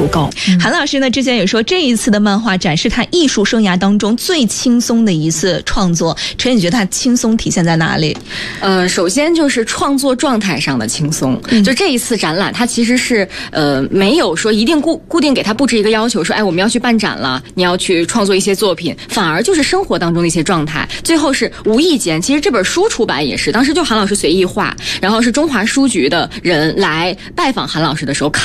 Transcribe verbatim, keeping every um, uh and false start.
足够。嗯、 韩老师呢之前也说，这一次的漫画展是他艺术生涯当中最轻松的一次创作。陈，你觉得他轻松体现在哪里？ 呃，首先就是创作状态上的轻松。嗯、就这一次展览，它其实是呃没有说一定固固定给他布置一个要求，说哎我们要去办展了，你要去创作一些作品，反而就是生活当中的一些状态。最后是无意间，其实这本书出版也是，当时就韩老师随意画，然后是中华书局的人来拜访韩老师的时候看